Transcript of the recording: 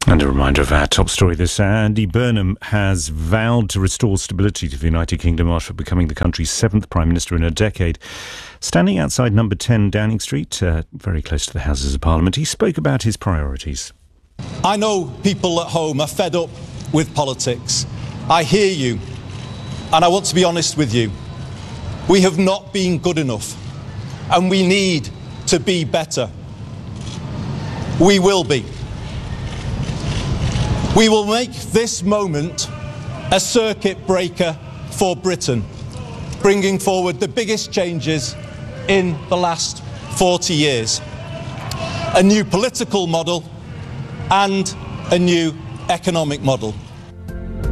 And a reminder of our top story this hour. Andy Burnham has vowed to restore stability to the United Kingdom after becoming the country's 7th Prime Minister in a decade. Standing outside number 10 Downing Street, very close to the Houses of Parliament, he spoke about his priorities. I know people at home are fed up with politics. I hear you, and I want to be honest with you. We have not been good enough, and we need to be better. We will be. We will make this moment a circuit breaker for Britain, bringing forward the biggest changes in the last 40 years. A new political model and a new economic model.